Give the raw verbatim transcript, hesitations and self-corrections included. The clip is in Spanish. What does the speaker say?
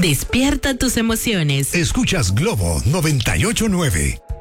Despierta tus emociones. Escuchas Globo noventa y ocho nueve.